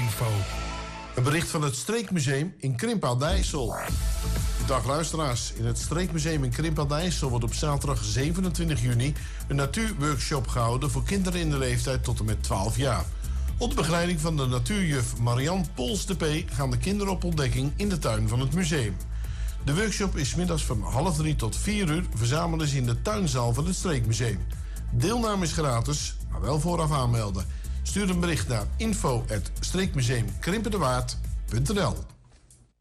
streekmuseum-info. Een bericht van het Streekmuseum in Krimpen aan de IJssel. Dag luisteraars. In het Streekmuseum in Krimpen aan de IJssel wordt op zaterdag 27 juni een natuurworkshop gehouden voor kinderen in de leeftijd tot en met 12 jaar. Onder begeleiding van de natuurjuf Marianne Pols de P gaan de kinderen op ontdekking in de tuin van het museum. De workshop is 's middags van 2:30 tot 4 uur. Verzamelen ze in de tuinzaal van het Streekmuseum. Deelname is gratis, maar wel vooraf aanmelden. Stuur een bericht naar info@streekmuseumkrimpendewaard.nl.